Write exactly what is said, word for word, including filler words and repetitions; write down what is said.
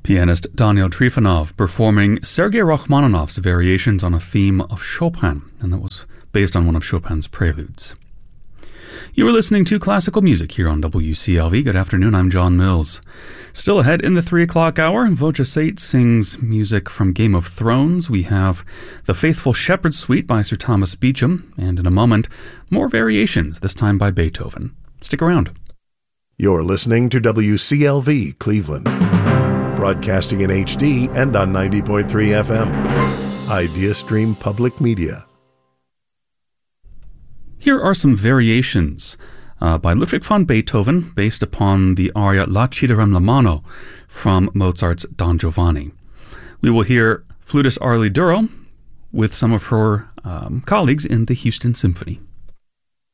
Pianist Daniel Trifonov performing Sergei Rachmaninoff's variations on a theme of Chopin, and that was based on one of Chopin's preludes. You are listening to classical music here on W C L V. Good afternoon, I'm John Mills. Still ahead in the three o'clock hour, Voja Sait sings music from Game of Thrones. We have The Faithful Shepherd Suite by Sir Thomas Beecham, and in a moment, more variations, this time by Beethoven. Stick around. You're listening to W C L V Cleveland, broadcasting in H D and on ninety point three F M. IdeaStream Public Media. Here are some variations uh, by Ludwig van Beethoven based upon the aria La Ciderem la mano from Mozart's Don Giovanni. We will hear flutist Arlie Duro with some of her um, colleagues in the Houston Symphony.